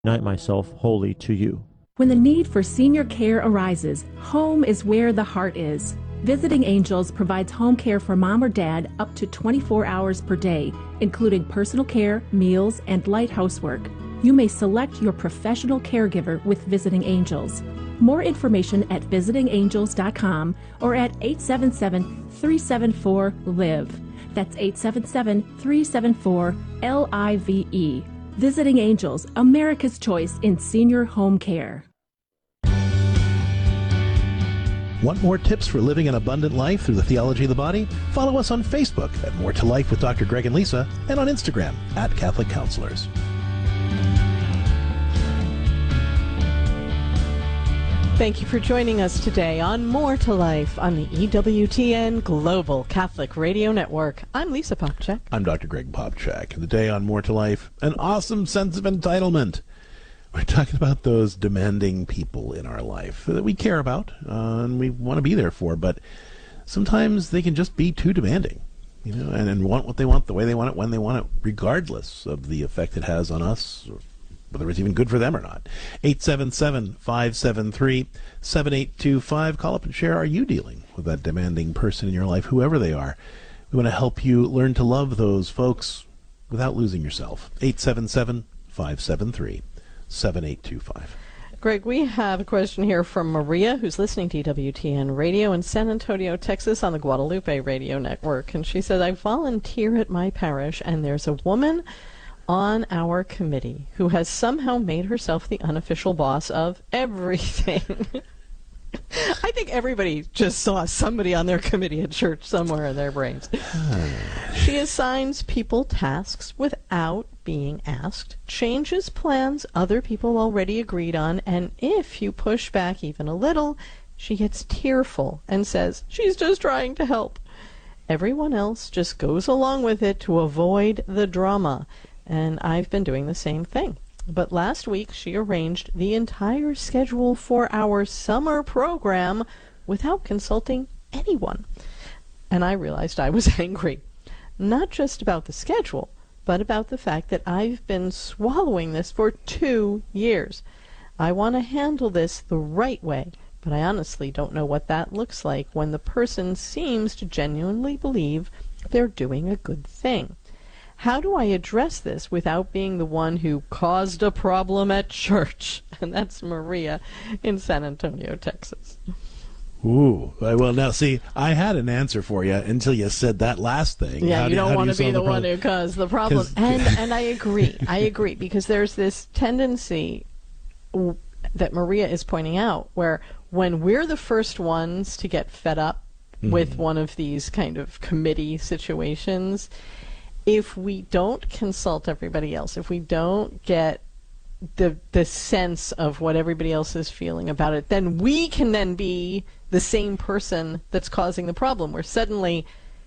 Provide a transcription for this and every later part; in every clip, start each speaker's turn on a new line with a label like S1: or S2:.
S1: unite myself wholly to you.
S2: When the need for senior care arises, home is where the heart is. Visiting Angels provides home care for mom or dad up to 24 hours per day, including personal care, meals, and light housework. You may select your professional caregiver with Visiting Angels. More information at visitingangels.com or at 877-374-LIVE. That's 877-374-LIVE. Visiting Angels, America's choice in senior home care.
S3: Want more tips for living an abundant life through the theology of the body? Follow us on Facebook at More to Life with Dr. Greg and Lisa, and on Instagram at Catholic Counselors.
S4: Thank you for joining us today on More to Life on the EWTN Global Catholic Radio Network. I'm Lisa Popchak.
S3: I'm Dr. Greg Popchak. Today on More to Life, an awesome sense of entitlement. We're talking about those demanding people in our life that we care about and we want to be there for, but sometimes they can just be too demanding, and want what they want, the way they want it, when they want it, regardless of the effect it has on us, or whether it's even good for them or not. 877-573-7825. Call up and share. Are you dealing with that demanding person in your life, whoever they are? We want to help you learn to love those folks without losing yourself. 877-573-7825.
S4: Greg, we have a question here from Maria, who's listening to EWTN Radio in San Antonio, Texas, on the Guadalupe Radio Network. And she says, I volunteer at my parish, and there's a woman on our committee who has somehow made herself the unofficial boss of everything. I think everybody just saw somebody on their committee at church somewhere in their brains. She assigns people tasks without being asked, changes plans other people already agreed on, and if you push back even a little, she gets tearful and says she's just trying to help. Everyone else just goes along with it to avoid the drama. And I've been doing the same thing. But last week, she arranged the entire schedule for our summer program without consulting anyone. And I realized I was angry, not just about the schedule, but about the fact that I've been swallowing this for 2 years. I want to handle this the right way, but I honestly don't know what that looks like when the person seems to genuinely believe they're doing a good thing. How do I address this without being the one who caused a problem at church? And that's Maria in San Antonio, Texas.
S3: Ooh. Well, now, see, I had an answer for you until you said that last thing.
S4: Yeah, you don't want to be the one who caused the problem. And I agree, because there's this tendency that Maria is pointing out where when we're the first ones to get fed up with one of these kind of committee situations, if we don't consult everybody else, if we don't get the sense of what everybody else is feeling about it, then we can then be the same person that's causing the problem, where suddenly,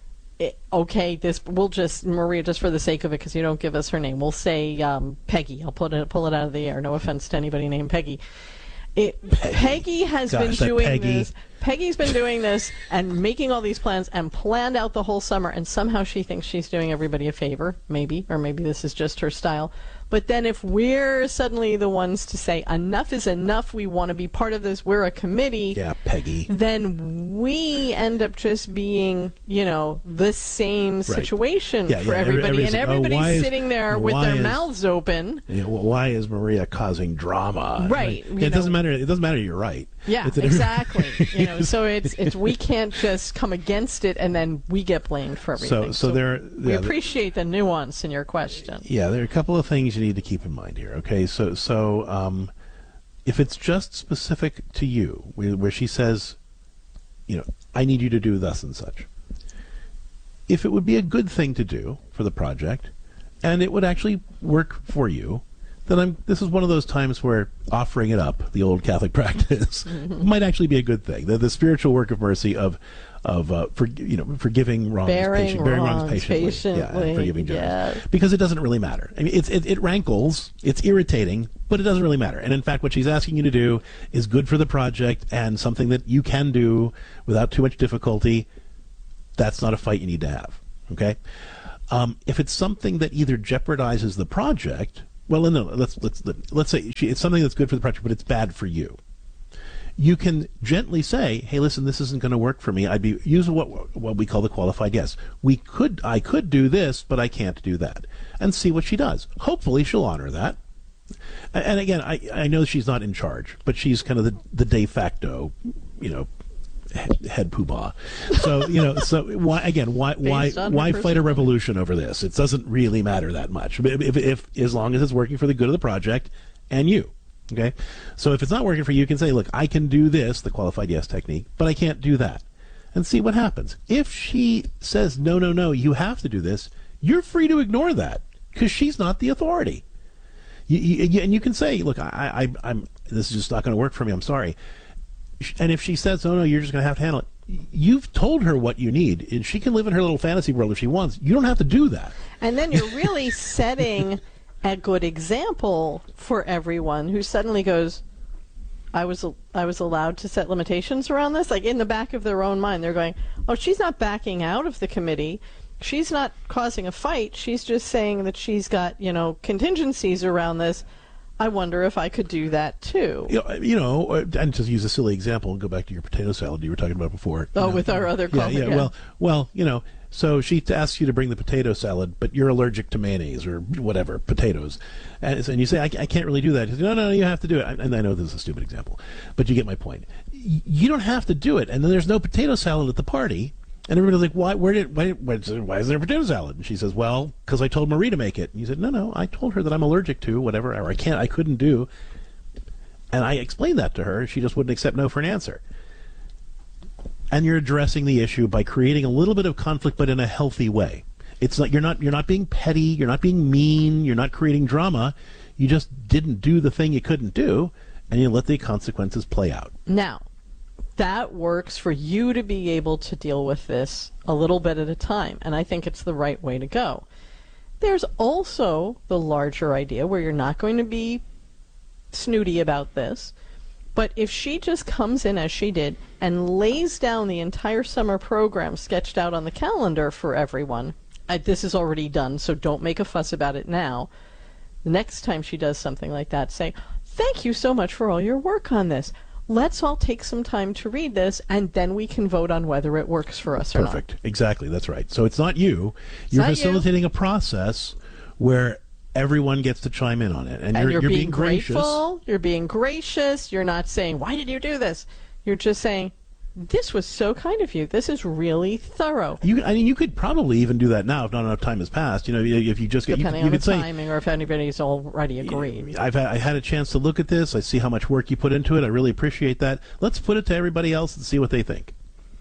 S4: we'll just, Maria, just for the sake of it, because you don't give us her name, we'll say Peggy. I'll pull it out of the air. No offense to anybody named Peggy. Peggy has been doing this. Peggy's been doing this and making all these plans and planned out the whole summer, and somehow she thinks she's doing everybody a favor, maybe, or maybe this is just her style. But then if we're suddenly the ones to say, enough is enough, we want to be part of this, we're a committee,
S3: yeah, Peggy,
S4: then we end up just being, the same situation for everybody. And everybody's sitting there with their mouths open.
S3: Why is Maria causing drama?
S4: Right.
S3: It doesn't matter. It doesn't matter. You're right.
S4: Yeah, exactly. So it's we can't just come against it and then we get blamed for everything. So we appreciate the nuance in your question.
S3: Yeah, there are a couple of things you need to keep in mind here. Okay, so if it's just specific to you, where she says, I need you to do thus and such. If it would be a good thing to do for the project, and it would actually work for you, then this is one of those times where offering it up, the old Catholic practice, might actually be a good thing. The spiritual work of mercy of forgiving wrongs, bearing wrongs patiently, and forgiving generously. Because it doesn't really matter. I mean, it rankles, it's irritating, but it doesn't really matter. And in fact, what she's asking you to do is good for the project and something that you can do without too much difficulty. That's not a fight you need to have. Okay. If it's something that either jeopardizes the project well, no, let's say it's something that's good for the project, but it's bad for you. You can gently say, "Hey, listen, this isn't going to work for me. I'd be using what we call the qualified yes. I could do this, but I can't do that," and see what she does. Hopefully, she'll honor that. And again, I know she's not in charge, but she's kind of the de facto, head poobah. So why fight a revolution over this? It doesn't really matter that much. If as long as it's working for the good of the project and you. Okay, so if it's not working for you, you can say, "Look, I can do this," the qualified yes technique, "but I can't do that," and see what happens. If she says, "No, you have to do this," you're free to ignore that because she's not the authority. And you can say, "Look, I'm this is just not going to work for me. I'm sorry." And if she says, "Oh no, you're just going to have to handle it," you've told her what you need, and she can live in her little fantasy world if she wants. You don't have to do that.
S4: And then you're really setting a good example for everyone who suddenly goes, I was allowed to set limitations around this. Like in the back of their own mind, they're going, "Oh, she's not backing out of the committee. She's not causing a fight. She's just saying that she's got, contingencies around this. I wonder if I could do that too."
S3: And to use a silly example and go back to your potato salad you were talking about before.
S4: With our other colleague.
S3: Yeah. Well, so she asks you to bring the potato salad, but you're allergic to mayonnaise or whatever, potatoes. And you say, I can't really do that. She says, no, you have to do it. And I know this is a stupid example, but you get my point. You don't have to do it. And then there's no potato salad at the party. And everybody's like, why is there a potato salad? And she says, "Well, because I told Marie to make it." And you said, no, I told her that I'm allergic to whatever, or I couldn't do. And I explained that to her. She just wouldn't accept no for an answer. And you're addressing the issue by creating a little bit of conflict, but in a healthy way. It's not you're not being petty, you're not being mean, you're not creating drama. You just didn't do the thing you couldn't do, and you let the consequences play out.
S4: Now, that works for you to be able to deal with this a little bit at a time, and I think it's the right way to go. There's also the larger idea where you're not going to be snooty about this, but if she just comes in as she did and lays down the entire summer program sketched out on the calendar for everyone, this is already done, so don't make a fuss about it now. The next time she does something like that, say, "Thank you so much for all your work on this. Let's all take some time to read this, and then we can vote on whether it works for us or not."
S3: Perfect. Exactly. That's right. So it's not you. You're facilitating a process where everyone gets to chime in on it. And you're being
S4: grateful. You're being gracious. You're not saying, "Why did you do this?" You're just saying, "This was so kind of you. This is really thorough."
S3: You could probably even do that now if not enough time has passed. If you just
S4: depending on the timing or if anybody's already agreed.
S3: I had a chance to look at this. I see how much work you put into it. I really appreciate that. Let's put it to everybody else and see what they think.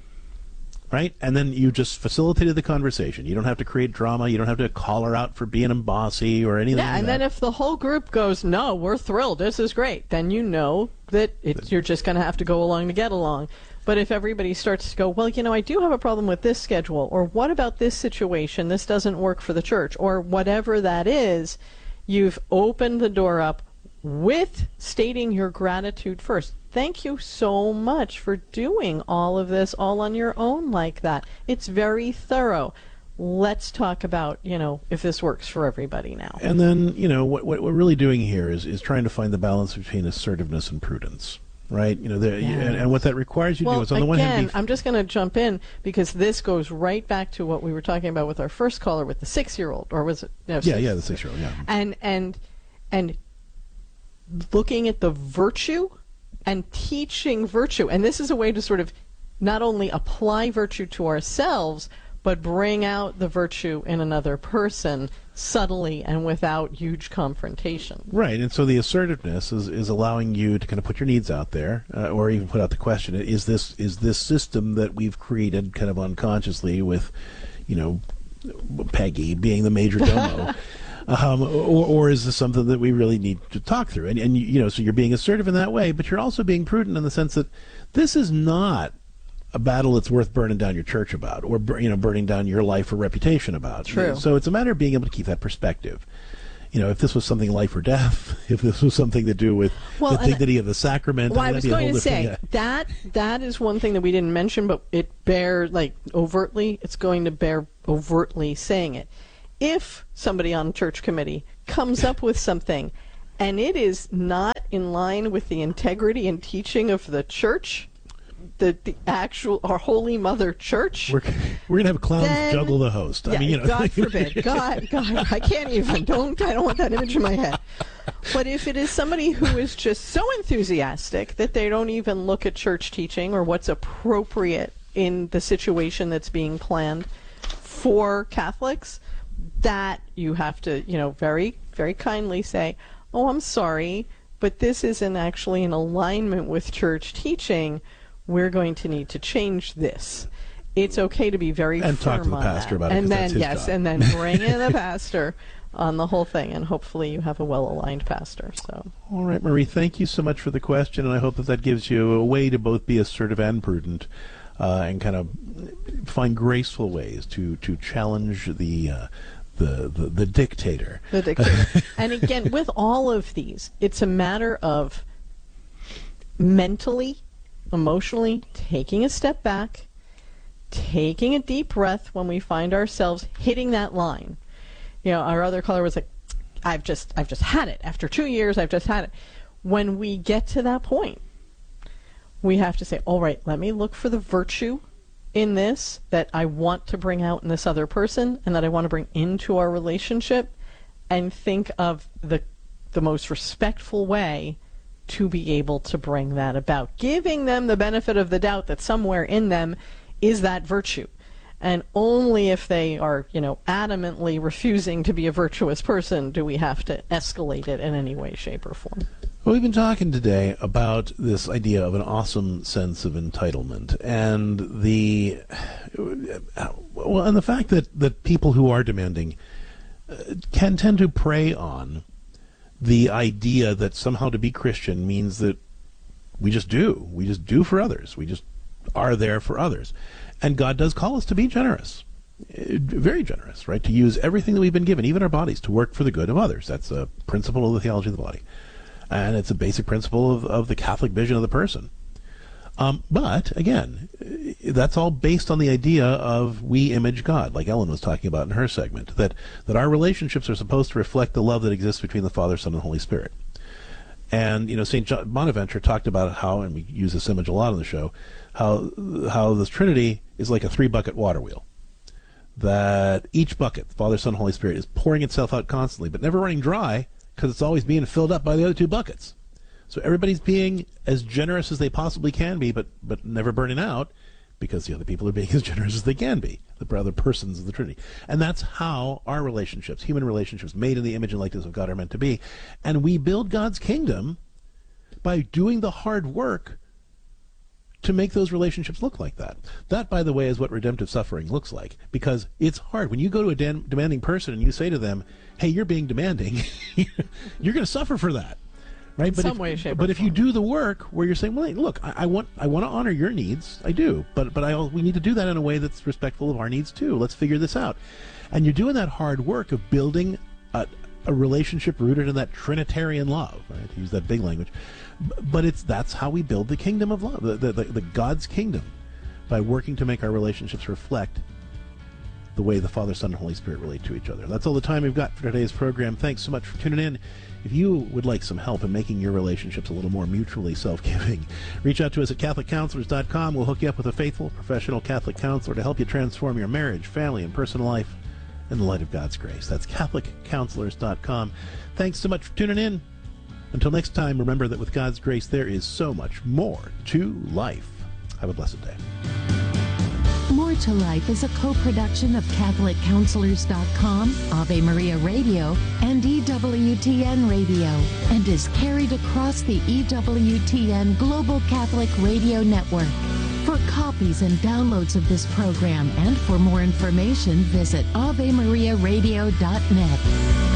S3: Right? And then you just facilitated the conversation. You don't have to create drama. You don't have to call her out for being bossy or anything.
S4: Yeah, and then if the whole group goes, "No, we're thrilled. This is great," then you know that you're just going to have to go along to get along. But if everybody starts to go, "Well, I do have a problem with this schedule," or "What about this situation? This doesn't work for the church," or whatever that is, you've opened the door up with stating your gratitude first. Thank you so much for doing all of this all on your own like that. It's very thorough. Let's talk about, if this works for everybody now.
S3: And then, what we're really doing here is trying to find the balance between assertiveness and prudence. Right, and what that requires you to do is on the one hand.
S4: I'm just going to jump in because this goes right back to what we were talking about with our first caller with the 6-year-old, or was it? No,
S3: the 6-year-old, yeah.
S4: And looking at the virtue and teaching virtue, and this is a way to sort of not only apply virtue to ourselves, but bring out the virtue in another person subtly and without huge confrontation.
S3: Right, and so the assertiveness is allowing you to kind of put your needs out there, or even put out the question: Is this system that we've created kind of unconsciously with, Peggy being the major domo, or is this something that we really need to talk through? And so you're being assertive in that way, but you're also being prudent in the sense that this is not a battle that's worth burning down your church about, or burning down your life or reputation about.
S4: True.
S3: So it's a matter of being able to keep that perspective. If this was something life or death, if this was something to do with the dignity of the sacrament.
S4: Well, I was going to say that is one thing that we didn't mention, but it bears overtly. It's going to bear overtly saying it. If somebody on church committee comes up with something and it is not in line with the integrity and teaching of the church, the actual, our Holy Mother Church,
S3: we're gonna have clowns juggle the host.
S4: Yeah,
S3: I mean,
S4: God forbid. God, I can't even. I don't want that image in my head. But if it is somebody who is just so enthusiastic that they don't even look at church teaching or what's appropriate in the situation that's being planned for Catholics, that you have to, very, very kindly say, oh, I'm sorry, but this isn't actually in alignment with church teaching. We're going to need to change this. It's okay to be very
S3: and
S4: firm
S3: talk to the
S4: on
S3: pastor
S4: that.
S3: about it.
S4: And then
S3: that's his job.
S4: and then bring in the pastor on the whole thing, and hopefully you have a well-aligned pastor. So,
S3: all right, Marie, thank you so much for the question, and I hope that gives you a way to both be assertive and prudent, and kind of find graceful ways to challenge the dictator.
S4: The dictator. And again, with all of these, it's a matter of mentally, emotionally taking a step back, taking a deep breath when we find ourselves hitting that line. Our other caller was like, I've just had it. After 2 years, I've just had it. When we get to that point, we have to say, all right, let me look for the virtue in this that I want to bring out in this other person and that I want to bring into our relationship, and think of the most respectful way to be able to bring that about, giving them the benefit of the doubt that somewhere in them is that virtue. And only if they are, adamantly refusing to be a virtuous person do we have to escalate it in any way, shape, or form.
S3: Well, we've been talking today about this idea of an awesome sense of entitlement, and the fact that people who are demanding can tend to prey on the idea that somehow to be Christian means that we just do for others. We just are there for others. And God does call us to be generous, very generous, right? To use everything that we've been given, even our bodies, to work for the good of others. That's a principle of the theology of the body. And it's a basic principle of the Catholic vision of the person. But, again, that's all based on the idea of we image God, like Ellen was talking about in her segment, that our relationships are supposed to reflect the love that exists between the Father, Son, and Holy Spirit. And, St. John Bonaventure talked about how, and we use this image a lot on the show, how the Trinity is like a 3-bucket water wheel. That each bucket, Father, Son, Holy Spirit, is pouring itself out constantly, but never running dry because it's always being filled up by the other 2 buckets. So everybody's being as generous as they possibly can be, but never burning out, because the other people are being as generous as they can be, the other persons of the Trinity. And that's how our relationships, human relationships made in the image and likeness of God, are meant to be. And we build God's kingdom by doing the hard work to make those relationships look like that. That, by the way, is what redemptive suffering looks like, because it's hard. When you go to a demanding person and you say to them, hey, you're being demanding, you're going to suffer for that. Right? But if you do the work where you're saying, well, hey, look, I want to honor your needs, I do, but we need to do that in a way that's respectful of our needs too. Let's figure this out. And you're doing that hard work of building a relationship rooted in that Trinitarian love, right? To use that big language. But that's how we build the kingdom of love, the God's kingdom, by working to make our relationships reflect the way the Father, Son, and Holy Spirit relate to each other. That's all the time we've got for today's program. Thanks so much for tuning in. If you would like some help in making your relationships a little more mutually self-giving, reach out to us at CatholicCounselors.com. We'll hook you up with a faithful, professional Catholic counselor to help you transform your marriage, family, and personal life in the light of God's grace. That's CatholicCounselors.com. Thanks so much for tuning in. Until next time, remember that with God's grace, there is so much more to life. Have a blessed day.
S5: More to Life is a co-production of CatholicCounselors.com, Ave Maria Radio, and EWTN Radio, and is carried across the EWTN Global Catholic Radio Network. For copies and downloads of this program and for more information, visit AveMariaRadio.net.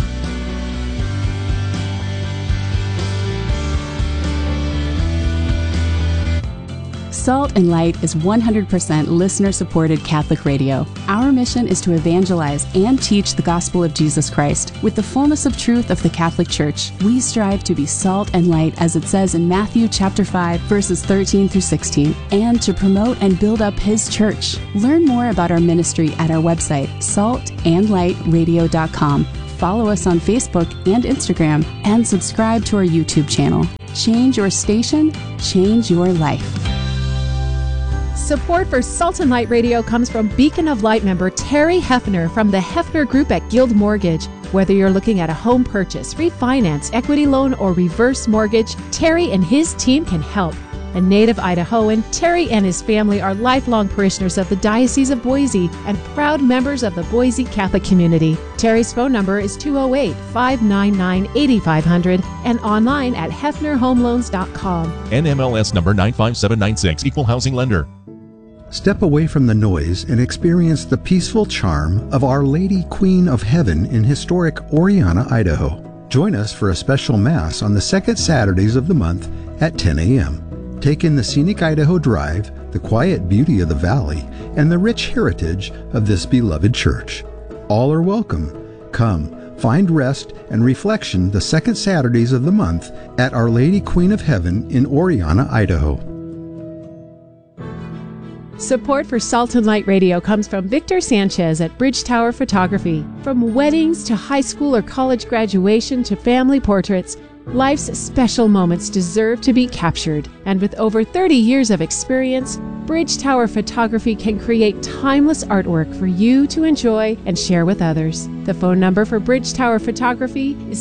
S6: Salt and Light is 100% listener-supported Catholic radio. Our mission is to evangelize and teach the gospel of Jesus Christ with the fullness of truth of the Catholic Church. We strive to be salt and light, as it says in Matthew chapter 5, verses 13 through 16, and to promote and build up His church. Learn more about our ministry at our website, saltandlightradio.com. follow us on Facebook and Instagram, and subscribe to our YouTube channel. Change your station, change your life.
S2: Support for Salt and Light Radio comes from Beacon of Light member Terry Hefner from the Hefner Group at Guild Mortgage. Whether you're looking at a home purchase, refinance, equity loan, or reverse mortgage, Terry and his team can help. A native Idahoan, Terry and his family are lifelong parishioners of the Diocese of Boise and proud members of the Boise Catholic community. Terry's phone number is 208-599-8500 and online at hefnerhomeloans.com.
S7: NMLS number 95796, Equal Housing Lender.
S8: Step away from the noise and experience the peaceful charm of Our Lady Queen of Heaven in historic Oriana, Idaho. Join us for a special Mass on the second Saturdays of the month at 10 a.m. Take in the scenic Idaho Drive, the quiet beauty of the valley, and the rich heritage of this beloved church. All are welcome. Come, find rest and reflection the second Saturdays of the month at Our Lady Queen of Heaven in Oriana, Idaho.
S2: Support for Salt and Light Radio comes from Victor Sanchez at Bridge Tower Photography. From weddings to high school or college graduation to family portraits, life's special moments deserve to be captured. And with over 30 years of experience, Bridge Tower Photography can create timeless artwork for you to enjoy and share with others. The phone number for Bridge Tower Photography is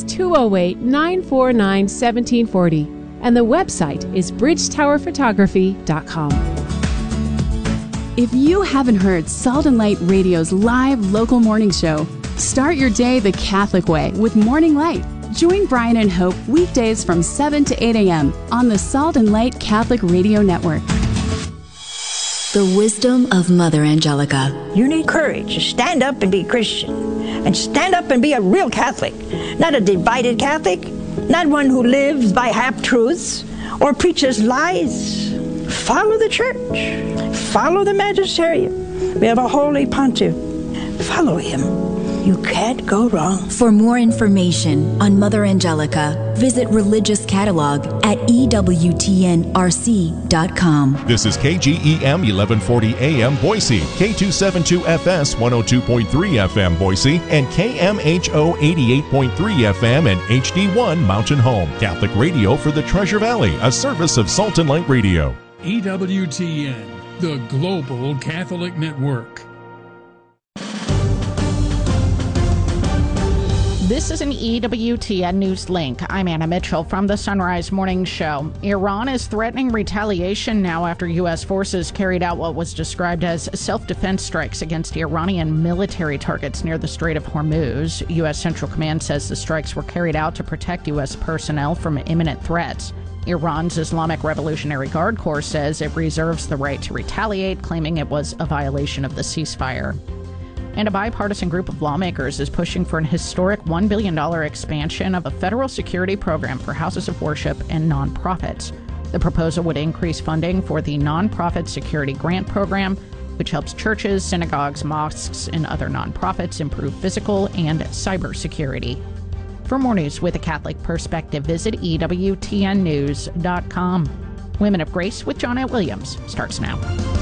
S2: 208-949-1740, and the website is bridgetowerphotography.com.
S6: If you haven't heard Salt and Light Radio's live local morning show, start your day the Catholic way with Morning Light. Join Brian and Hope weekdays from 7 to 8 a.m. on the Salt and Light Catholic Radio Network.
S9: The wisdom of Mother Angelica.
S10: You need courage to stand up and be Christian, and stand up and be a real Catholic, not a divided Catholic, not one who lives by half-truths or preaches lies. Follow the church. Follow the magisterium. We have a holy pontiff. Follow him. You can't go wrong.
S9: For more information on Mother Angelica, visit Religious Catalog at EWTNRC.com.
S7: This is KGEM 1140 AM Boise, K272FS 102.3 FM Boise, and KMHO 88.3 FM and HD1 Mountain Home. Catholic radio for the Treasure Valley, a service of Salt and Light Radio.
S11: EWTN, the Global Catholic Network.
S12: This is an EWTN News link. I'm Anna Mitchell from the Sunrise Morning Show. Iran is threatening retaliation now after U.S. forces carried out what was described as self-defense strikes against Iranian military targets near the Strait of Hormuz. U.S. Central Command says the strikes were carried out to protect U.S. personnel from imminent threats. Iran's Islamic Revolutionary Guard Corps says it reserves the right to retaliate, claiming it was a violation of the ceasefire. And a bipartisan group of lawmakers is pushing for an historic $1 billion expansion of a federal security program for houses of worship and nonprofits. The proposal would increase funding for the Nonprofit Security Grant Program, which helps churches, synagogues, mosques, and other nonprofits improve physical and cybersecurity. For more news with a Catholic perspective, visit EWTNnews.com. Women of Grace with Johnnette Williams starts now.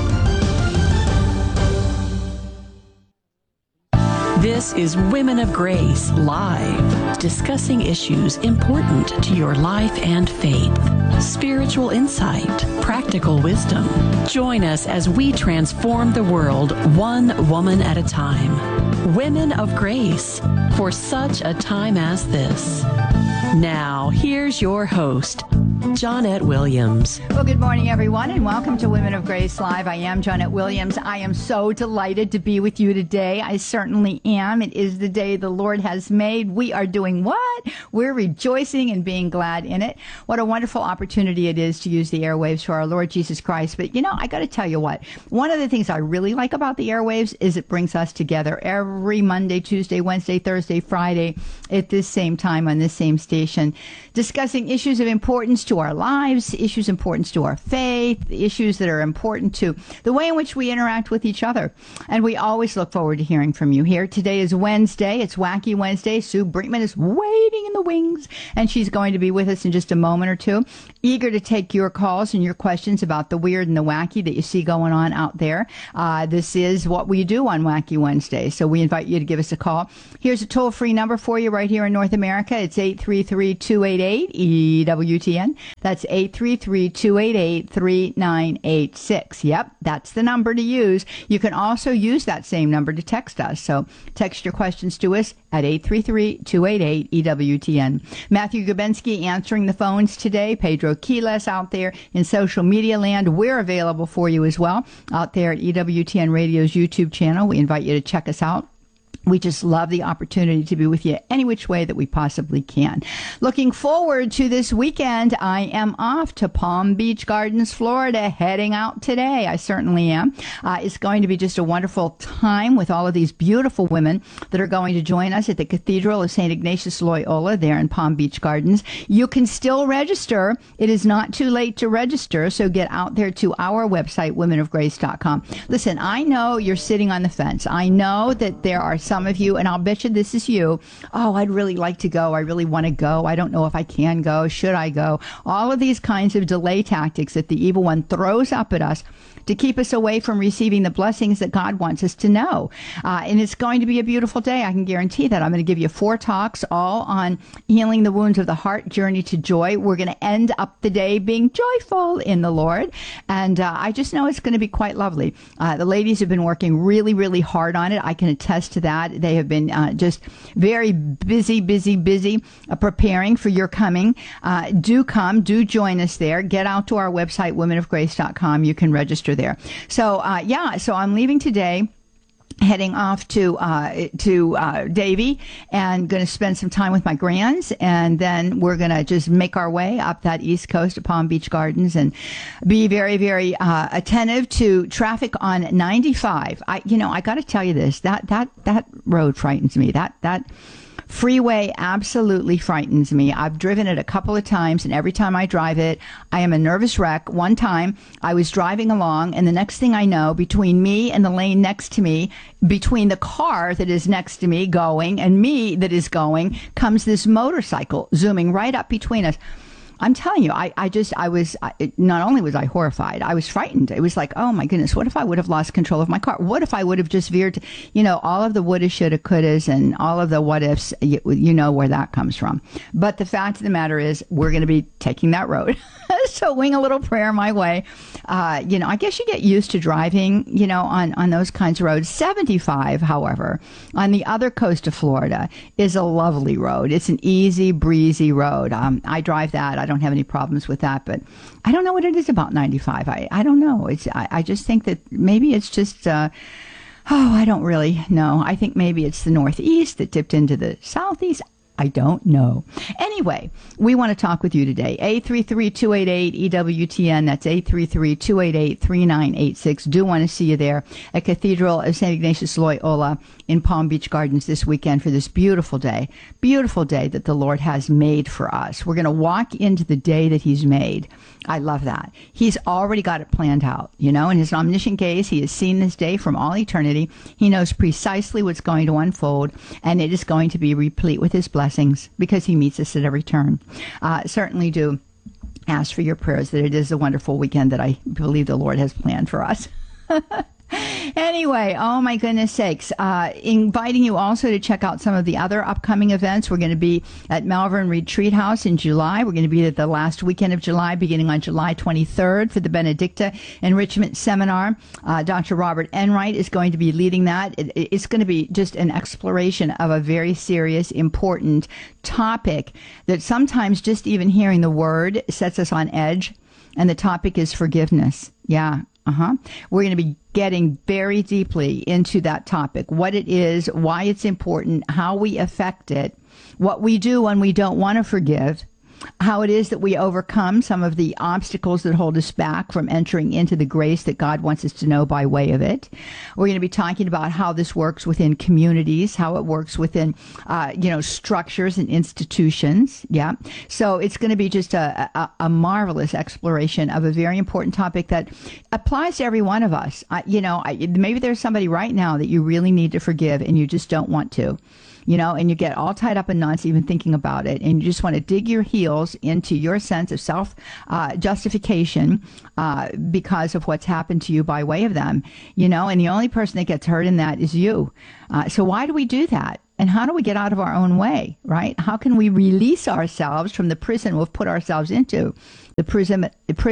S13: This is Women of Grace Live, discussing issues important to your life and faith. Spiritual insight, practical wisdom. Join us as we transform the world one woman at a time. Women of Grace, for such a time as this. Now, here's your host, Johnnette Williams.
S14: Well, good morning, everyone, and welcome to Women of Grace Live. I am Johnnette Williams. I am so delighted to be with you today. I certainly am. It is the day the Lord has made. We are doing what? We're rejoicing and being glad in it. What a wonderful opportunity it is to use the airwaves for our Lord Jesus Christ. But, you know, I got to tell you what. One of the things I really like about the airwaves is it brings us together every Monday, Tuesday, Wednesday, Thursday, Friday at this same time on this same same station, discussing issues of importance to our lives, issues of importance to our faith, issues that are important to the way in which we interact with each other. And we always look forward to hearing from you here. Today is Wednesday. It's Wacky Wednesday. Sue Brinkman is waiting in the wings, and she's going to be with us in just a moment or two. Eager to take your calls and your questions about the weird and the wacky that you see going on out there. This is what we do on Wacky Wednesday, so we invite you to give us a call. Here's a toll-free number for you right here in North America. It's 833-288-EWTN. That's 833-288-3986. Yep, that's the number to use. You can also use that same number to text us. So text your questions to us at 833-288-EWTN. Matthew Gubensky answering the phones today. Pedro Quiles out there in social media land. We're available for you as well out there at EWTN Radio's YouTube channel. We invite you to check us out. We just love the opportunity to be with you any which way that we possibly can. Looking forward to this weekend. I am off to Palm Beach Gardens, Florida, heading out today. I certainly am. It's going to be just a wonderful time with all of these beautiful women that are going to join us at the Cathedral of St. Ignatius Loyola there in Palm Beach Gardens. You can still register. It is not too late to register, so get out there to our website, womenofgrace.com. Listen, I know you're sitting on the fence. I know that there are some of you, and I'll bet you this is you. Oh, I'd really like to go. I really want to go. I don't know if I can go. Should I go? All of these kinds of delay tactics that the evil one throws up at us to keep us away from receiving the blessings that God wants us to know. And it's going to be a beautiful day. I can guarantee that. I'm going to give you 4 talks all on healing the wounds of the heart, journey to joy. We're going to end up the day being joyful in the Lord. And I just know it's going to be quite lovely. The ladies have been working really, really hard on it. I can attest to that. They have been just very busy preparing for your coming. Do come. Do join us there. Get out to our website, womenofgrace.com. You can register there. So, so I'm leaving today, heading off to Davie, and going to spend some time with my grands, and then we're going to just make our way up that east coast of Palm Beach Gardens and be very, very attentive to traffic on 95. I got to tell you this, that road frightens me. That freeway absolutely frightens me. I've driven it a couple of times, and every time I drive it, I am a nervous wreck. One time, I was driving along, and the next thing I know, between me and the lane next to me, between the car that is next to me going and me that is going, comes this motorcycle zooming right up between us. I'm telling you, not only was I horrified, I was frightened. It was like, oh my goodness, what if I would have lost control of my car? What if I would have just veered, all of the woulda, shoulda, couldas and all of the what ifs, you know where that comes from. But the fact of the matter is, we're going to be taking that road. So wing a little prayer my way. I guess you get used to driving, on those kinds of roads. 75, however, on the other coast of Florida is a lovely road. It's an easy, breezy road. I drive that. I don't have any problems with that, but I don't know what it is about 95. I don't know. I just think that maybe it's just, I don't really know. I think maybe it's the Northeast that dipped into the Southeast. I don't know. Anyway, we want to talk with you today. 833-288-EWTN. That's 833-288-3986. Do want to see you there at Cathedral of St. Ignatius Loyola in Palm Beach Gardens this weekend for this beautiful day that the Lord has made for us. We're going to walk into the day that He's made. I love that. He's already got it planned out. In His omniscient gaze, He has seen this day from all eternity. He knows precisely what's going to unfold, and it is going to be replete with His blessings because He meets us at every turn. Certainly do ask for your prayers that it is a wonderful weekend that I believe the Lord has planned for us. Anyway, oh my goodness sakes. Inviting you also to check out some of the other upcoming events. We're going to be at Malvern Retreat House in July. We're going to be at the last weekend of July, beginning on July 23rd for the Benedicta Enrichment Seminar. Dr. Robert Enright is going to be leading that. It's going to be just an exploration of a very serious, important topic that sometimes just even hearing the word sets us on edge. And the topic is forgiveness. Yeah. We're going to be getting very deeply into that topic, what it is, why it's important, how we affect it, what we do when we don't want to forgive, how it is that we overcome some of the obstacles that hold us back from entering into the grace that God wants us to know by way of it. We're going to be talking about how this works within communities, how it works within, structures and institutions. Yeah. So it's going to be just a marvelous exploration of a very important topic that applies to every one of us. Maybe there's somebody right now that you really need to forgive and you just don't want to. And you get all tied up in knots even thinking about it, and you just want to dig your heels into your sense of self-justification because of what's happened to you by way of them, and the only person that gets hurt in that is you. So why do we do that? And how do we get out of our own way, right? How can we release ourselves from the prison we've put ourselves into, the prison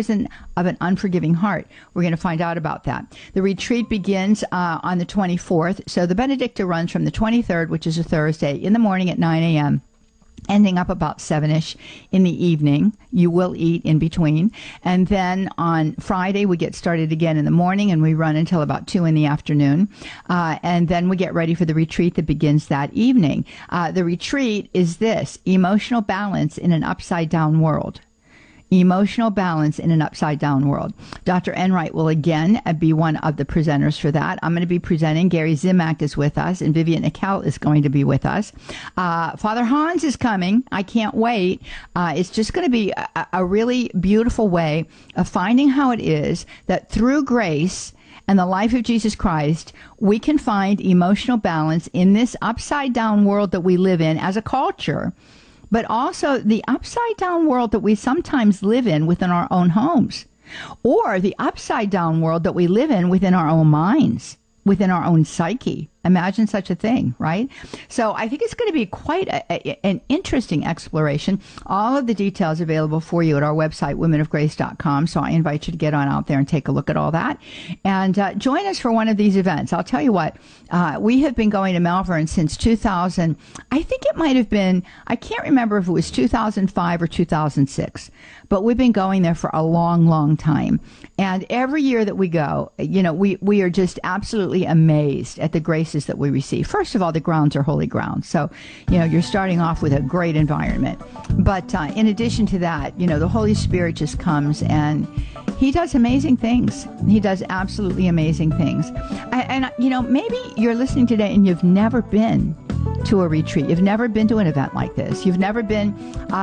S14: of an unforgiving heart? We're going to find out about that. The retreat begins on the 24th. So the Benedicta runs from the 23rd, which is a Thursday, in the morning at 9 a.m., ending up about 7-ish in the evening. You will eat in between. And then on Friday, we get started again in the morning, and we run until about 2 in the afternoon. And then we get ready for the retreat that begins that evening. The retreat is this: emotional balance in an upside-down world. Emotional balance in an upside-down world. Dr. Enright will again be one of the presenters for that. I'm going to be presenting. Gary Zimak is with us, and Vivian Nickel is going to be with us. Father Hans is coming. I can't wait. It's just going to be a really beautiful way of finding how it is that through grace and the life of Jesus Christ, we can find emotional balance in this upside-down world that we live in as a culture, but also the upside-down world that we sometimes live in within our own homes, or the upside-down world that we live in within our own minds, within our own psyche. Imagine such a thing, right? So I think it's going to be quite an interesting exploration. All of the details available for you at our website, womenofgrace.com. So I invite you to get on out there and take a look at all that. And join us for one of these events. I'll tell you what, we have been going to Malvern since 2000. I think it might have been, I can't remember if it was 2005 or 2006. But we've been going there for a long, long time. And every year that we go, we are just absolutely amazed at the graces that we receive. First of all, the grounds are holy grounds. So, you're starting off with a great environment. But in addition to that, the Holy Spirit just comes and he does amazing things. He does absolutely amazing things. And maybe you're listening today and you've never been to a retreat. You've never been to an event like this. You've never been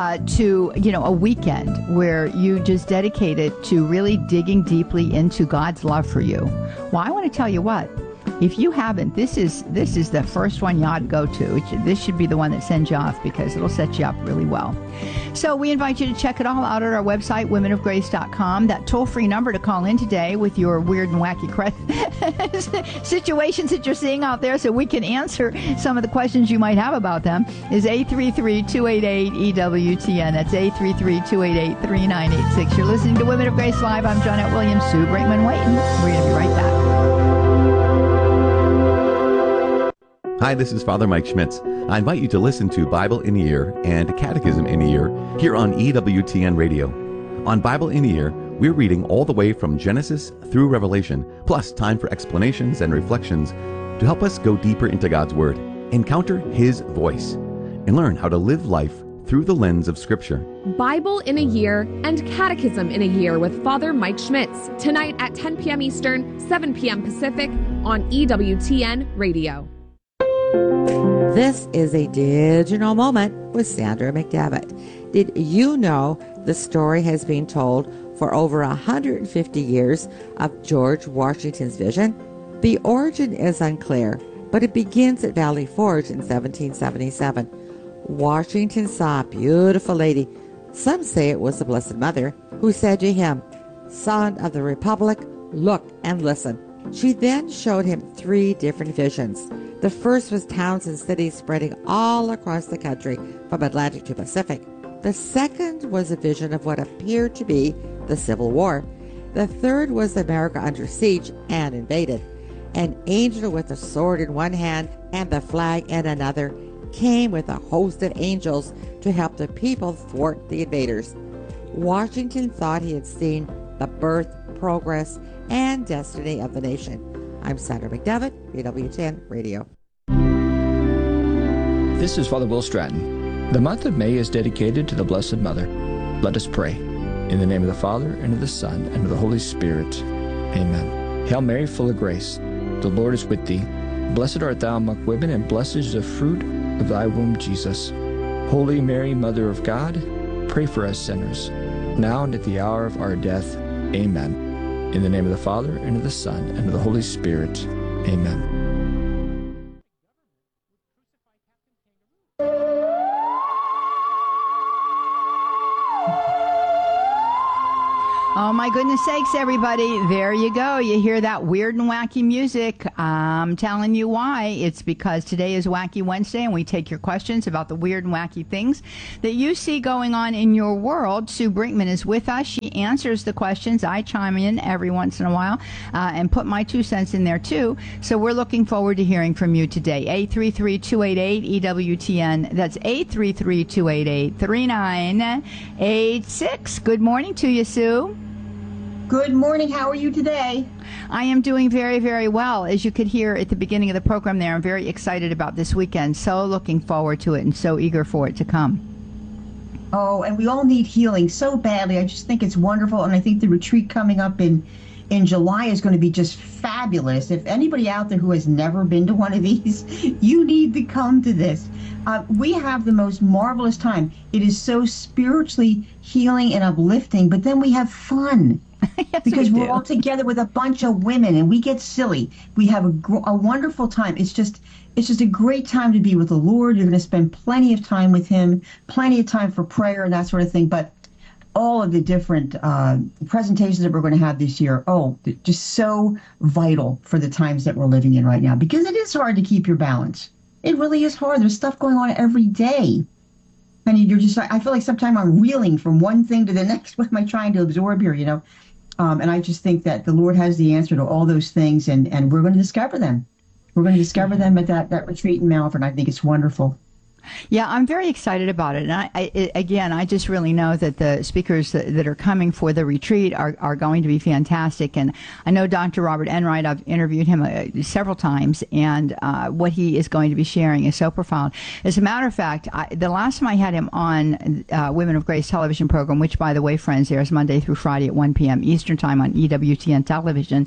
S14: to, a weekend where you just dedicated to really digging deeply into God's love for you. Well, I want to tell you what. If you haven't, this is the first one you ought to go to. This should be the one that sends you off because it'll set you up really well. So we invite you to check it all out at our website, womenofgrace.com. That toll-free number to call in today with your weird and wacky situations that you're seeing out there so we can answer some of the questions you might have about them is 833-288-EWTN. That's 833-288-3986. You're listening to Women of Grace Live. I'm Johnnette Williams, Sue Brinkman-Waiton. We're going to be right back.
S15: Hi, this is Father Mike Schmitz. I invite you to listen to Bible in a Year and Catechism in a Year here on EWTN Radio. On Bible in a Year, we're reading all the way from Genesis through Revelation, plus time for explanations and reflections to help us go deeper into God's Word, encounter His voice, and learn how to live life through the lens of Scripture.
S16: Bible in a Year and Catechism in a Year with Father Mike Schmitz, tonight at 10 p.m. Eastern, 7 p.m. Pacific on EWTN Radio.
S17: This is a digital moment with Sandra McDevitt. Did you know the story has been told for over 150 years of George Washington's vision? The origin is unclear, but it begins at Valley Forge in 1777. Washington saw a beautiful lady, some say it was the Blessed Mother, who said to him, "Son of the Republic, look and listen." She then showed him 3 different visions. The first was towns and cities spreading all across the country from Atlantic to Pacific. The second was a vision of what appeared to be the Civil War. The third was America under siege and invaded. An angel with a sword in one hand and the flag in another came with a host of angels to help the people thwart the invaders. Washington thought he had seen the birth, progress, and destiny of the nation. I'm Sandra McDevitt, EWTN Radio.
S18: This is Father Will Stratton. The month of May is dedicated to the Blessed Mother. Let us pray. In the name of the Father, and of the Son, and of the Holy Spirit. Amen. Hail Mary, full of grace, the Lord is with thee. Blessed art thou among women, and blessed is the fruit of thy womb, Jesus. Holy Mary, Mother of God, pray for us sinners, now and at the hour of our death. Amen. In the name of the Father, and of the Son, and of the Holy Spirit. Amen.
S14: Oh, my goodness sakes, everybody. There you go. You hear that weird and wacky music. I'm telling you why. It's because today is Wacky Wednesday, and we take your questions about the weird and wacky things that you see going on in your world. Sue Brinkman is with us. She answers the questions. I chime in every once in a while and put my 2 cents in there, too. So we're looking forward to hearing from you today. 833-288-EWTN. That's 833-288-3986. Good morning to you, Sue.
S19: Good morning. How are you today?
S14: I am doing very, very well. As you could hear at the beginning of the program there, I'm very excited about this weekend. So looking forward to it and so eager for it to come.
S19: Oh, and we all need healing so badly. I just think it's wonderful. And I think the retreat coming up in July is going to be just fabulous. If anybody out there who has never been to one of these, you need to come to this. We have the most marvelous time. It is so spiritually healing and uplifting, but then we have fun.
S14: Yes,
S19: because we're all together with a bunch of women and we get silly. We have a wonderful time. It's just a great time to be with the Lord. You're going to spend plenty of time with him, plenty of time for prayer and that sort of thing. But all of the different presentations that we're going to have this year, just so vital for the times that we're living in right now, because it is hard to keep your balance. It really is hard. There's stuff going on every day. And you're just, I feel like sometimes I'm reeling from one thing to the next. What am I trying to absorb here, And I just think that the Lord has the answer to all those things, and we're going to discover them. We're going to discover them at that retreat in Malvern. I think it's wonderful.
S14: Yeah, I'm very excited about it. And I just really know that the speakers that are coming for the retreat are going to be fantastic. And I know Dr. Robert Enright, I've interviewed him several times, and what he is going to be sharing is so profound. As a matter of fact, the last time I had him on Women of Grace television program, which, by the way, friends, airs Monday through Friday at 1 p.m. Eastern Time on EWTN television,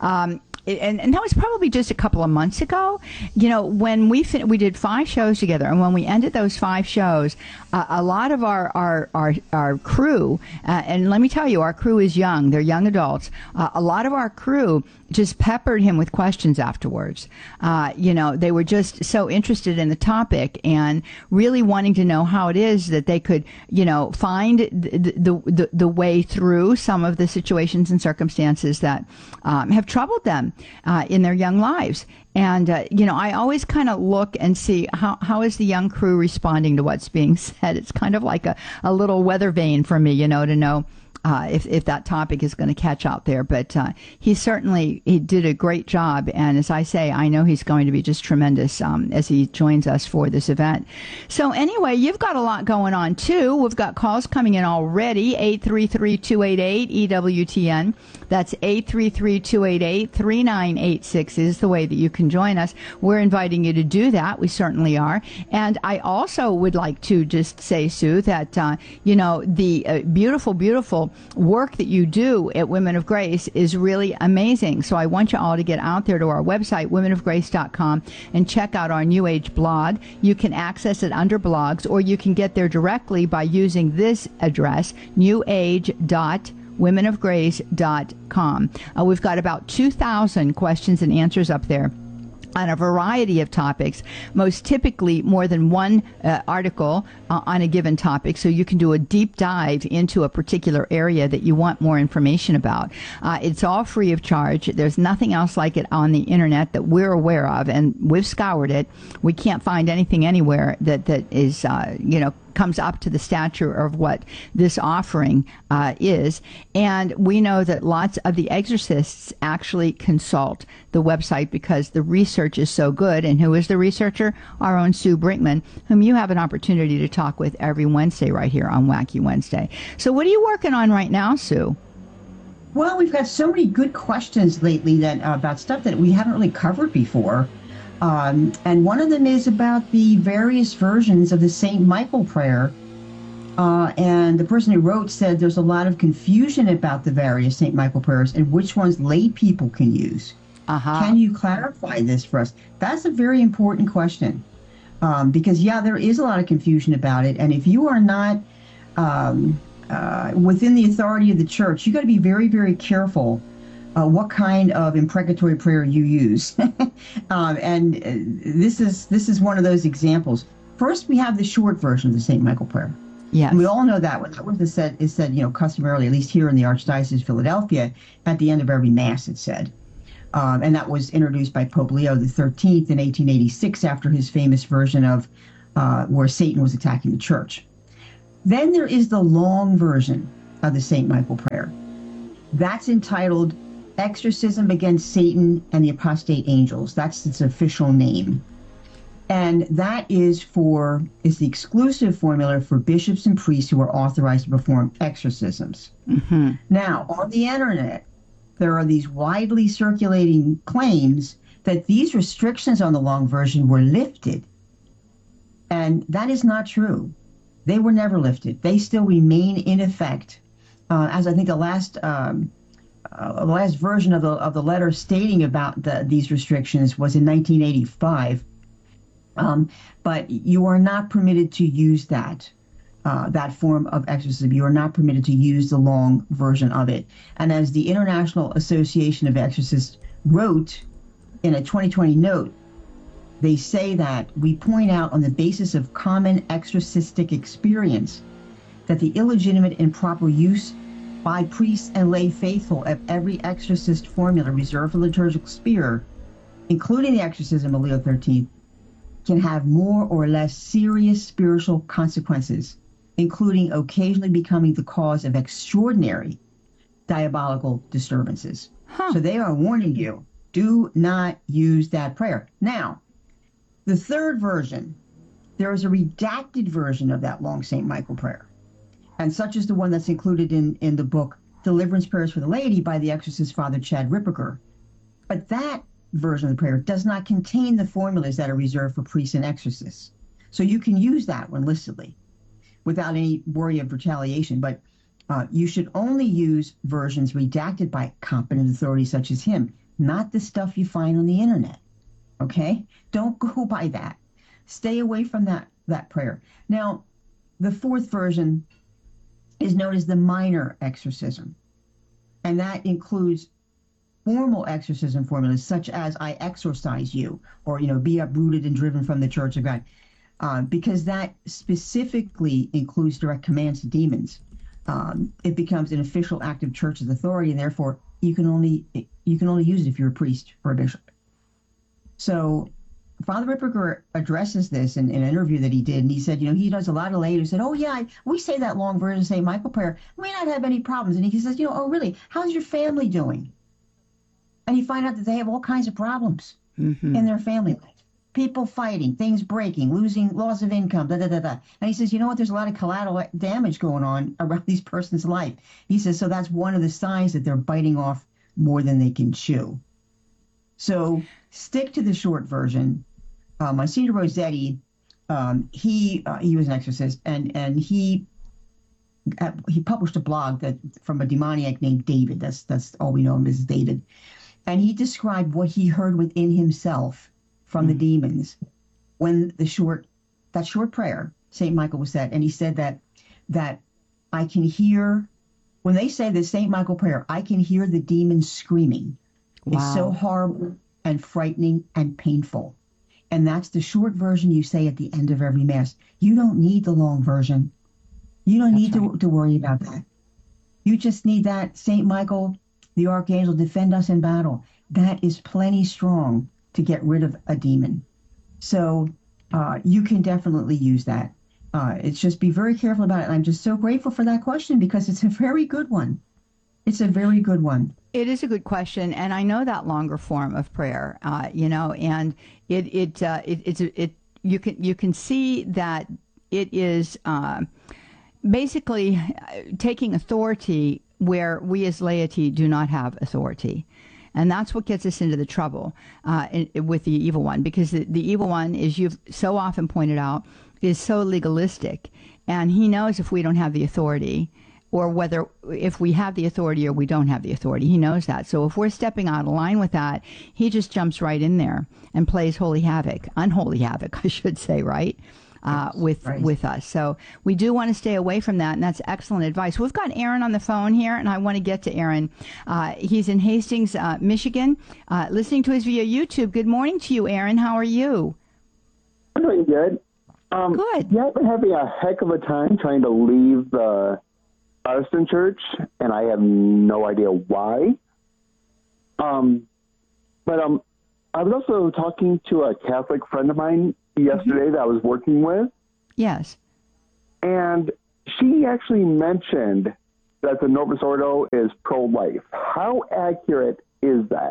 S14: and that was probably just a couple of months ago. When we did 5 shows together, and when we ended those 5 shows, a lot of our crew, and let me tell you, our crew is young. They're young adults. A lot of our crew just peppered him with questions afterwards. They were just so interested in the topic and really wanting to know how it is that they could, find the way through some of the situations and circumstances that have troubled them in their young lives. And, I always kind of look and see how is the young crew responding to what's being said. It's kind of like a little weather vane for me, to know if that topic is going to catch out there. But he did a great job. And as I say, I know he's going to be just tremendous as he joins us for this event. So anyway, you've got a lot going on, too. We've got calls coming in already, 833-288-EWTN. That's 833-288-3986 is the way that you can join us. We're inviting you to do that. We certainly are. And I also would like to just say, Sue, that, the beautiful, beautiful work that you do at Women of Grace is really amazing. So I want you all to get out there to our website, womenofgrace.com, and check out our New Age blog. You can access it under blogs, or you can get there directly by using this address, newage.womenofgrace.com. We've got about 2,000 questions and answers up there on a variety of topics, most typically more than one article on a given topic, so you can do a deep dive into a particular area that you want more information about. It's all free of charge. There's nothing else like it on the internet that we're aware of, and we've scoured it. We can't find anything anywhere that is, comes up to the stature of what this offering is. And we know that lots of the exorcists actually consult the website because the research is so good. And who is the researcher? Our own Sue Brinkman, whom you have an opportunity to talk with every Wednesday right here on Wacky Wednesday. So what are you working on right now, Sue?
S19: Well, we've got so many good questions lately that about stuff that we haven't really covered before. And one of them is about the various versions of the St. Michael prayer. And the person who wrote said there's a lot of confusion about the various St. Michael prayers and which ones lay people can use. Can you clarify this for us? That's a very important question. Because, yeah, there is a lot of confusion about it. And if you are not within the authority of the church, you got to be very, very careful what kind of imprecatory prayer you use. This is one of those examples. First, we have the short version of the St. Michael prayer.
S14: Yes.
S19: And we all know that. What is said, customarily, at least here in the Archdiocese of Philadelphia, at the end of every Mass, it said. And that was introduced by Pope Leo XIII in 1886 after his famous version of where Satan was attacking the church. Then there is the long version of the St. Michael prayer. That's entitled Exorcism Against Satan and the Apostate Angels. That's its official name. And that is the exclusive formula for bishops and priests who are authorized to perform exorcisms.
S14: Mm-hmm.
S19: Now, on the internet, there are these widely circulating claims that these restrictions on the long version were lifted. And that is not true. They were never lifted. They still remain in effect. As I think the last version of the letter stating about these restrictions was in 1985. But you are not permitted to use that form of exorcism. You are not permitted to use the long version of it. And as the International Association of Exorcists wrote in a 2020 note, they say that we point out on the basis of common exorcistic experience that the illegitimate and improper use by priests and lay faithful of every exorcist formula reserved for liturgical sphere, including the exorcism of Leo XIII, can have more or less serious spiritual consequences, including occasionally becoming the cause of extraordinary diabolical disturbances. So they are warning you, do not use that prayer. Now, the third version, there is a redacted version of that long St. Michael prayer, and such is the one that's included in the book Deliverance Prayers for the Laity by the exorcist Father Chad Ripperger. But that version of the prayer does not contain the formulas that are reserved for priests and exorcists. So you can use that one licitly without any worry of retaliation, but you should only use versions redacted by competent authorities such as him, not the stuff you find on the internet. Okay? Don't go by that. Stay away from that prayer. Now, the fourth version is known as the minor exorcism, and that includes formal exorcism formulas such as I exorcise you, or, be uprooted and driven from the Church of God, because that specifically includes direct commands to demons. It becomes an official act of church's authority, and therefore you can only use it if you're a priest or a bishop. So Father Ripperger addresses this in an interview that he did, and he said, he does a lot of ladies said, oh yeah, we say that long version of St. Michael prayer, we may not have any problems. And he says, oh really, how's your family doing? And you find out that they have all kinds of problems in their family life. People fighting, things breaking, losing, loss of income, And he says, you know what, there's a lot of collateral damage going on around these person's life. He says, so that's one of the signs that they're biting off more than they can chew. So stick to the short version. Monsignor Rossetti, he was an exorcist, and he published a blog from a demoniac named David. That's all we know him as, David. And he described what he heard within himself from the demons when that short prayer, St. Michael, was said. And he said that I can hear, when they say the St. Michael prayer, I can hear the demons screaming. Wow. It's so horrible and frightening and painful. And that's the short version you say at the end of every Mass. You don't need the long version. You don't need to worry about that. You just need that St. Michael, the Archangel, defend us in battle. That is plenty strong to get rid of a demon. So you can definitely use that. It's just be very careful about it. And I'm just so grateful for that question because it's a very good one. It's a very good one.
S14: It is a good question, and I know that longer form of prayer, and you can see that it is basically taking authority where we as laity do not have authority. And that's what gets us into the trouble with the evil one, because the evil one, as you've so often pointed out, is so legalistic. And he knows if we don't have the authority, or whether if we have the authority or we don't have the authority. He knows that. So if we're stepping out of line with that, he just jumps right in there and plays unholy havoc, I should say, right? With us. So we do want to stay away from that, and that's excellent advice. We've got Aaron on the phone here, and I want to get to Aaron. He's in Hastings, Michigan, listening to us via YouTube. Good morning to you, Aaron. How are you?
S20: I'm doing good.
S14: Good.
S20: Yeah, I've been having a heck of a time trying to leave the Protestant church, and I have no idea why. But I was also talking to a Catholic friend of mine yesterday that I was working with.
S14: Yes.
S20: And she actually mentioned that the Novus Ordo is pro-life. How accurate is that?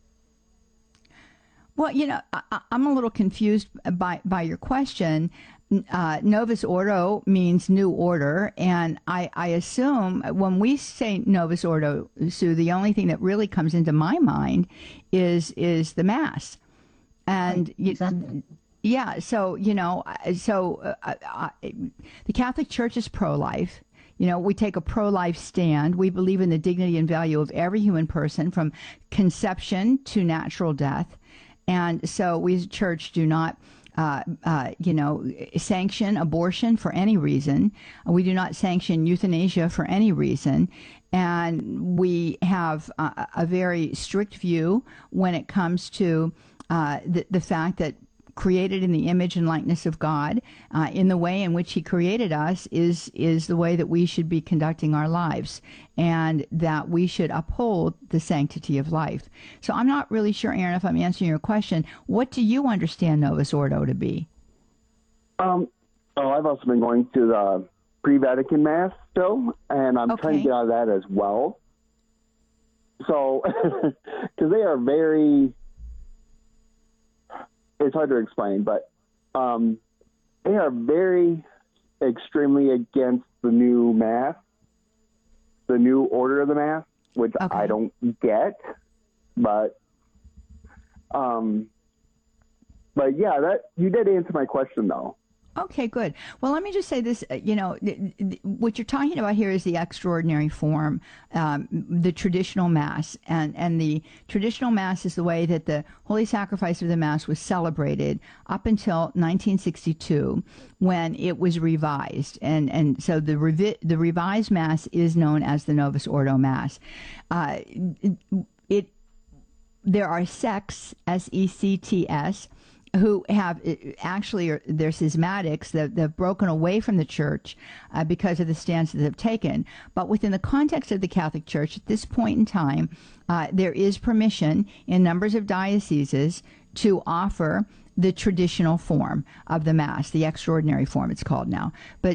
S14: Well, I'm a little confused by your question. Novus Ordo means new order, and I assume when we say Novus Ordo, Sue, the only thing that really comes into my mind is the Mass. And
S19: exactly.
S14: Yeah, so, the Catholic Church is pro-life. We take a pro-life stand. We believe in the dignity and value of every human person from conception to natural death. And so we as a church do not, sanction abortion for any reason. We do not sanction euthanasia for any reason. And we have a very strict view when it comes to the fact that created in the image and likeness of God, in the way in which he created us is the way that we should be conducting our lives, and that we should uphold the sanctity of life. So I'm not really sure, Aaron, if I'm answering your question. What do you understand Novus Ordo to be?
S20: I've also been going to the pre-Vatican Mass still, and I'm trying to get out of that as well. So, because they are very... It's hard to explain, but they are very extremely against the new Mass, the new order of the Mass, which I don't get. But yeah, that you did answer my question, though.
S14: Okay, good. Well, let me just say this, what you're talking about here is the extraordinary form, the traditional Mass. And the traditional Mass is the way that the Holy Sacrifice of the Mass was celebrated up until 1962, when it was revised. And so the revised Mass is known as the Novus Ordo Mass. There are sects, SECTS, who have actually, they're schismatics, they've broken away from the church because of the stance that they've taken. But within the context of the Catholic Church, at this point in time, there is permission in numbers of dioceses to offer the traditional form of the Mass, the extraordinary form it's called now.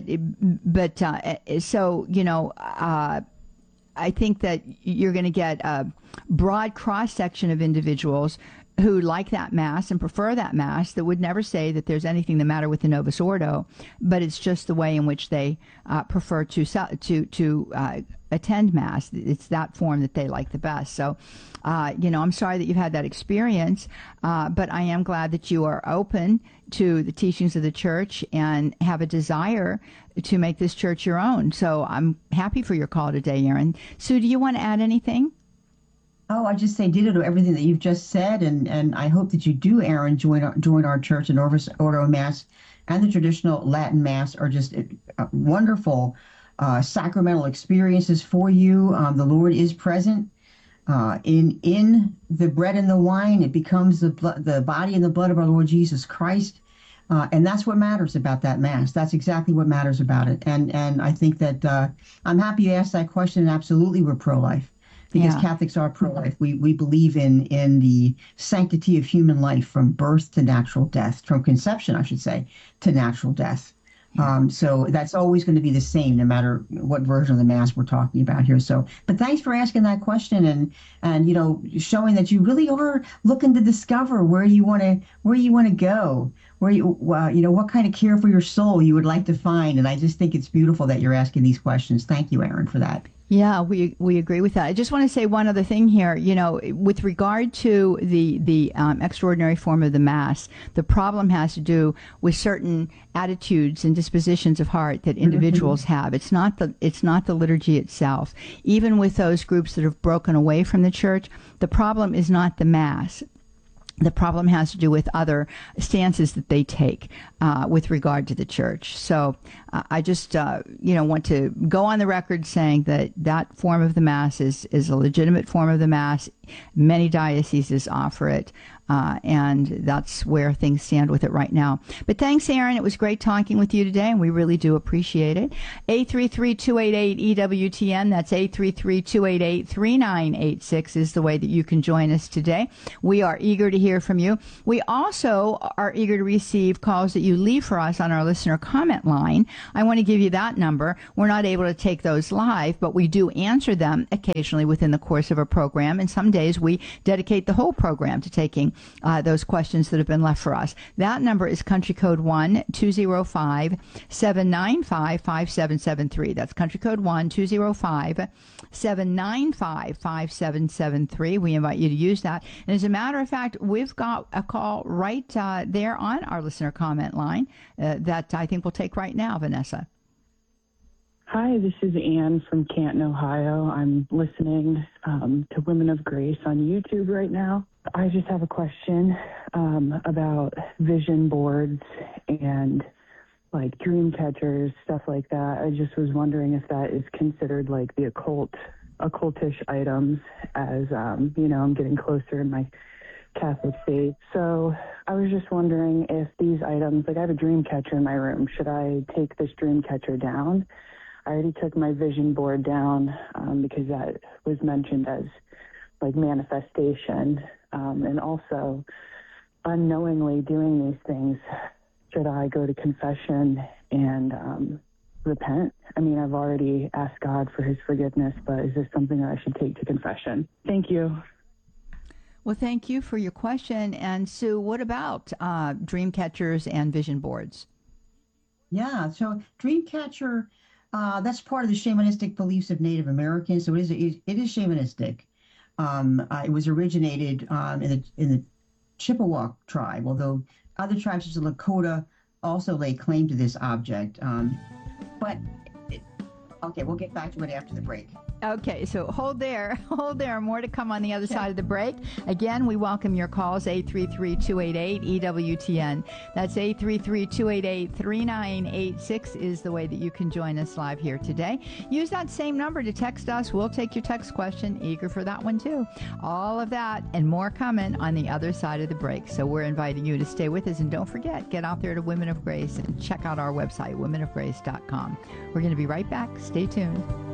S14: I think that you're going to get a broad cross-section of individuals who like that Mass and prefer that Mass, that would never say that there's anything the matter with the Novus Ordo, but it's just the way in which they prefer to attend Mass. It's that form that they like the best. So, I'm sorry that you've had that experience, but I am glad that you are open to the teachings of the Church and have a desire to make this church your own. So I'm happy for your call today, Aaron. Sue, do you want to add anything?
S19: Oh, I just say ditto to everything that you've just said, and I hope that you do, Aaron, join our church. The Novus Ordo Mass and the traditional Latin Mass are just wonderful sacramental experiences for you. The Lord is present in the bread and the wine. It becomes the body and the blood of our Lord Jesus Christ, and that's what matters about that Mass. That's exactly what matters about it. And I think that I'm happy you asked that question. And absolutely, we're pro-life. Because Catholics are pro-life. We believe in the sanctity of human life from birth to natural death, from conception, I should say, to natural death. So that's always going to be the same, no matter what version of the Mass we're talking about here. So, but thanks for asking that question and showing that you really are looking to discover where you want to go what kind of care for your soul you would like to find. And I just think it's beautiful that you're asking these questions. Thank you, Erin, for that.
S14: Yeah, we agree with that. I just want to say one other thing here. With regard to the extraordinary form of the Mass, the problem has to do with certain attitudes and dispositions of heart that individuals have. It's not the liturgy itself. Even with those groups that have broken away from the church, the problem is not the Mass. The problem has to do with other stances that they take with regard to the church. So I just, want to go on the record saying that form of the Mass is a legitimate form of the Mass. Many dioceses offer it, and that's where things stand with it right now. But thanks, Erin. It was great talking with you today, and we really do appreciate it. 833-288-EWTN. That's 833-288-3986 is the way that you can join us today. We are eager to hear from you. We also are eager to receive calls that you leave for us on our listener comment line. I want to give you that number. We're not able to take those live, but we do answer them occasionally within the course of a program, and some days we dedicate the whole program to taking those questions that have been left for us. That number is country code 1-205-795-5773. That's country code 1-205-795-5773. We invite you to use that. And as a matter of fact, we've got a call right there on our listener comment line that I think we'll take right now, Vanessa.
S21: Hi, this is Ann from Canton, Ohio. I'm listening to Women of Grace on YouTube right now. I just have a question about vision boards and like dream catchers, stuff like that. I just was wondering if that is considered like the occultish items as, I'm getting closer in my Catholic faith. So I was just wondering if these items, like I have a dream catcher in my room, should I take this dream catcher down? I already took my vision board down because that was mentioned as like manifestation. And also unknowingly doing these things, should I go to confession and repent? I mean, I've already asked God for his forgiveness, but is this something that I should take to confession? Thank you.
S14: Well, thank you for your question. And Sue, what about dream catchers and vision boards?
S19: Yeah, so dream catcher, that's part of the shamanistic beliefs of Native Americans. So it is shamanistic. It was originated in the Chippewa tribe, although other tribes such as Lakota also lay claim to this object. Okay, we'll get back to it after the break.
S14: Okay, so hold there. More to come on the other side of the break. Again, we welcome your calls, 833-288-EWTN. That's 833-288-3986 is the way that you can join us live here today. Use that same number to text us. We'll take your text question. Eager for that one, too. All of that and more coming on the other side of the break. So we're inviting you to stay with us. And don't forget, get out there to Women of Grace and check out our website, womenofgrace.com. We're going to be right back. Stay tuned.